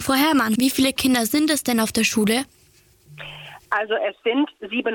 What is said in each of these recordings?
Frau Herrmann, wie viele Kinder sind es denn auf der Schule? Also es sind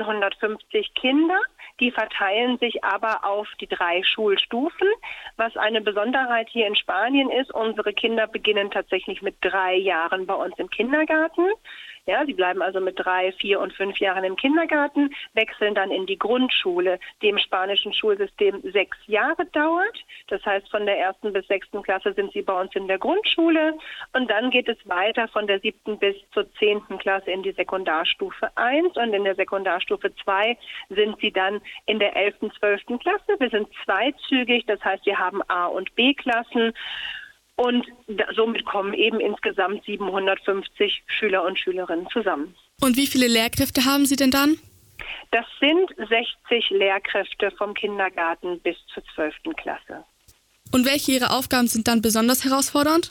750 Kinder, die verteilen sich aber auf die 3 Schulstufen. Was eine Besonderheit hier in Spanien ist, unsere Kinder beginnen tatsächlich mit 3 Jahren bei uns im Kindergarten. Ja, sie bleiben also mit 3, 4 und 5 Jahren im Kindergarten, wechseln dann in die Grundschule, die im spanischen Schulsystem 6 Jahre dauert. Das heißt, von der 1. bis 6. Klasse sind sie bei uns in der Grundschule und dann geht es weiter von der 7. bis zur 10. Klasse in die Sekundarstufe 1 und in der Sekundarstufe 2 sind sie dann in der 11., 12. Klasse. Wir sind zweizügig, das heißt, wir haben A- und B-Klassen. Und somit kommen eben insgesamt 750 Schüler und Schülerinnen zusammen. Und wie viele Lehrkräfte haben Sie denn dann? Das sind 60 Lehrkräfte vom Kindergarten bis zur 12. Klasse. Und welche Ihrer Aufgaben sind dann besonders herausfordernd?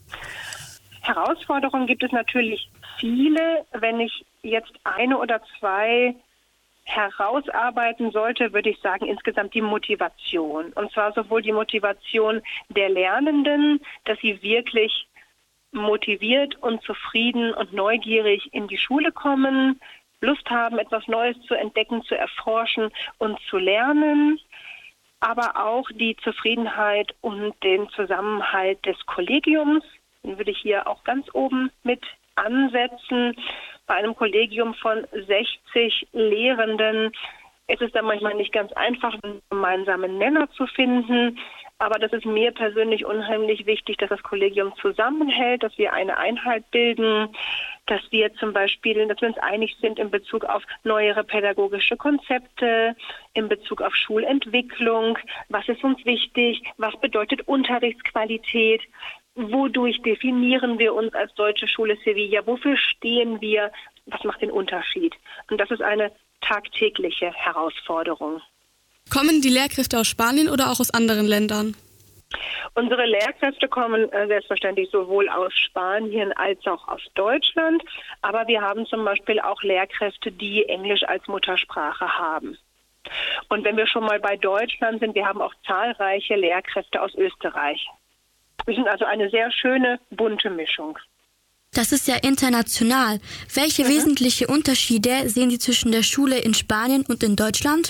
Herausforderungen gibt es natürlich viele. Wenn ich jetzt eine oder 2 herausarbeiten sollte, würde ich sagen, insgesamt die Motivation. Und zwar sowohl die Motivation der Lernenden, dass sie wirklich motiviert und zufrieden und neugierig in die Schule kommen, Lust haben, etwas Neues zu entdecken, zu erforschen und zu lernen, aber auch die Zufriedenheit und den Zusammenhalt des Kollegiums. Den würde ich hier auch ganz oben mit ansetzen. Bei einem Kollegium von 60 Lehrenden ist es dann manchmal nicht ganz einfach, einen gemeinsamen Nenner zu finden. Aber das ist mir persönlich unheimlich wichtig, dass das Kollegium zusammenhält, dass wir eine Einheit bilden, dass wir zum Beispiel, dass wir uns einig sind in Bezug auf neuere pädagogische Konzepte, in Bezug auf Schulentwicklung. Was ist uns wichtig? Was bedeutet Unterrichtsqualität? Wodurch definieren wir uns als Deutsche Schule Sevilla? Wofür stehen wir? Was macht den Unterschied? Und das ist eine tagtägliche Herausforderung. Kommen die Lehrkräfte aus Spanien oder auch aus anderen Ländern? Unsere Lehrkräfte kommen selbstverständlich sowohl aus Spanien als auch aus Deutschland. Aber wir haben zum Beispiel auch Lehrkräfte, die Englisch als Muttersprache haben. Und wenn wir schon mal bei Deutschland sind, wir haben auch zahlreiche Lehrkräfte aus Österreich. Wir sind also eine sehr schöne, bunte Mischung. Das ist ja international. Welche wesentliche Unterschiede sehen Sie zwischen der Schule in Spanien und in Deutschland?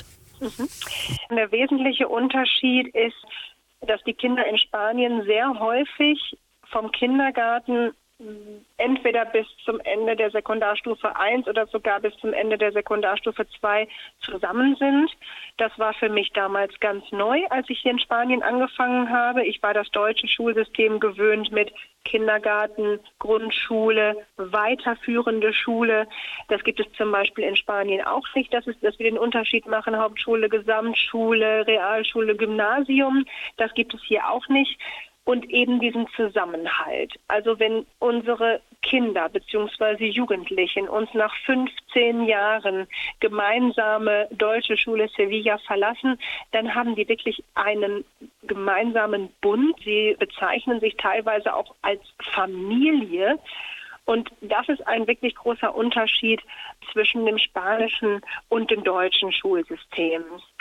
Der wesentliche Unterschied ist, dass die Kinder in Spanien sehr häufig vom Kindergarten entweder bis zum Ende der Sekundarstufe 1 oder sogar bis zum Ende der Sekundarstufe 2 zusammen sind. Das war für mich damals ganz neu, als ich hier in Spanien angefangen habe. Ich war das deutsche Schulsystem gewöhnt mit Kindergarten, Grundschule, weiterführende Schule. Das gibt es zum Beispiel in Spanien auch nicht, dass wir den Unterschied machen, Hauptschule, Gesamtschule, Realschule, Gymnasium. Das gibt es hier auch nicht. Und eben diesen Zusammenhalt. Also wenn unsere Kinder bzw. Jugendlichen uns nach 15 Jahren gemeinsame Deutsche Schule Sevilla verlassen, dann haben die wirklich einen gemeinsamen Bund. Sie bezeichnen sich teilweise auch als Familie. Und das ist ein wirklich großer Unterschied zwischen dem spanischen und dem deutschen Schulsystem.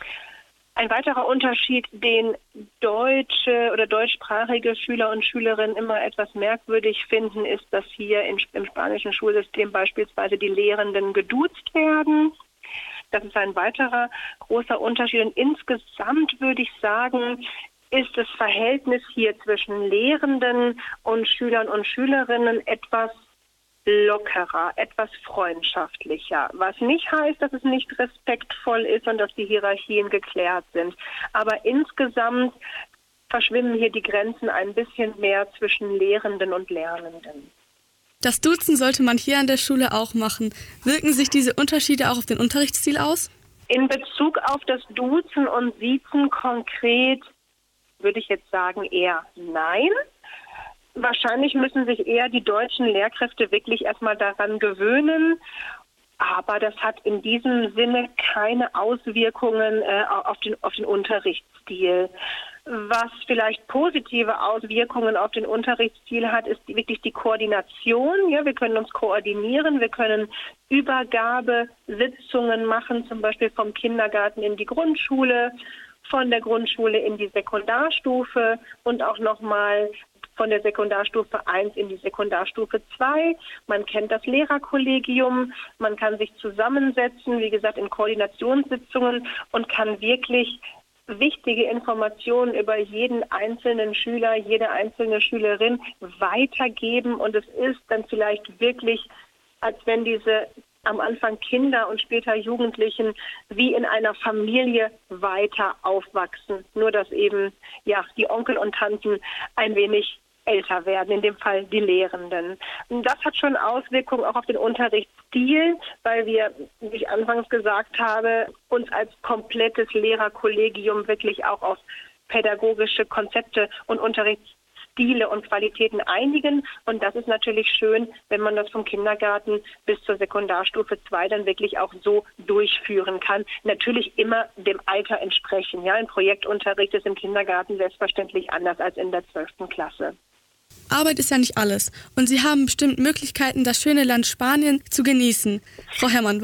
Ein weiterer Unterschied, den deutsche oder deutschsprachige Schüler und Schülerinnen immer etwas merkwürdig finden, ist, dass hier im spanischen Schulsystem beispielsweise die Lehrenden geduzt werden. Das ist ein weiterer großer Unterschied. Und insgesamt würde ich sagen, ist das Verhältnis hier zwischen Lehrenden und Schülern und Schülerinnen etwas lockerer, etwas freundschaftlicher. Was nicht heißt, dass es nicht respektvoll ist und dass die Hierarchien geklärt sind. Aber insgesamt verschwimmen hier die Grenzen ein bisschen mehr zwischen Lehrenden und Lernenden. Das Duzen sollte man hier an der Schule auch machen. Wirken sich diese Unterschiede auch auf den Unterrichtsstil aus? In Bezug auf das Duzen und Siezen konkret würde ich jetzt sagen eher nein. Wahrscheinlich müssen sich eher die deutschen Lehrkräfte wirklich erstmal daran gewöhnen. Aber das hat in diesem Sinne keine Auswirkungen auf den Unterrichtsstil. Was vielleicht positive Auswirkungen auf den Unterrichtsstil hat, ist wirklich die Koordination. Ja, wir können uns koordinieren, wir können Übergabesitzungen machen, zum Beispiel vom Kindergarten in die Grundschule, von der Grundschule in die Sekundarstufe und auch nochmal von der Sekundarstufe 1 in die Sekundarstufe 2. Man kennt das Lehrerkollegium, man kann sich zusammensetzen, wie gesagt, in Koordinationssitzungen und kann wirklich wichtige Informationen über jeden einzelnen Schüler, jede einzelne Schülerin weitergeben. Und es ist dann vielleicht wirklich, als wenn diese am Anfang Kinder und später Jugendlichen wie in einer Familie weiter aufwachsen. Nur dass eben die Onkel und Tanten ein wenig älter werden, in dem Fall die Lehrenden. Und das hat schon Auswirkungen auch auf den Unterrichtsstil, weil wir, wie ich anfangs gesagt habe, uns als komplettes Lehrerkollegium wirklich auch auf pädagogische Konzepte und Unterrichtsstile und Qualitäten einigen. Und das ist natürlich schön, wenn man das vom Kindergarten bis zur Sekundarstufe 2 dann wirklich auch so durchführen kann. Natürlich immer dem Alter entsprechen. Ja, ein Projektunterricht ist im Kindergarten selbstverständlich anders als in der 12. Klasse. Arbeit ist ja nicht alles. Und Sie haben bestimmt Möglichkeiten, das schöne Land Spanien zu genießen. Frau Herrmann,